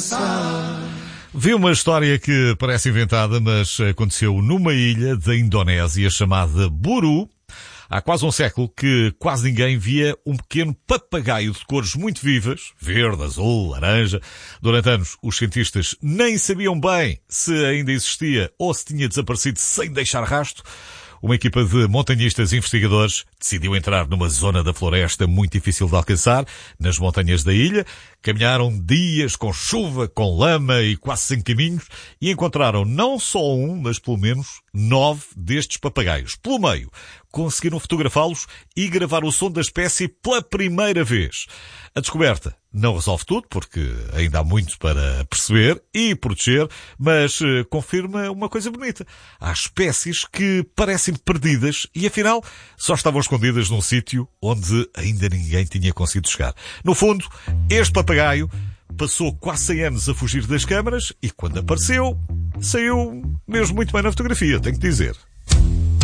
Vi uma história que parece inventada, mas aconteceu numa ilha da Indonésia chamada Buru. Há quase um século que quase ninguém via um pequeno papagaio de cores muito vivas, verde, azul, laranja. Durante anos, os cientistas nem sabiam bem se ainda existia ou se tinha desaparecido sem deixar rastro. Uma equipa de montanhistas investigadores decidiu entrar numa zona da floresta muito difícil de alcançar, nas montanhas da ilha. Caminharam dias com chuva, com lama e quase sem caminhos e encontraram não só um, mas pelo menos 9 destes papagaios. Pelo meio, conseguiram fotografá-los e gravar o som da espécie pela primeira vez. A descoberta não resolve tudo, porque ainda há muito para perceber e proteger, mas confirma uma coisa bonita. Há espécies que parecem perdidas e, afinal, só estavam escondidas num sítio onde ainda ninguém tinha conseguido chegar. No fundo, este papagaio passou quase 100 anos a fugir das câmaras e, quando apareceu, saiu mesmo muito bem na fotografia, tenho que dizer.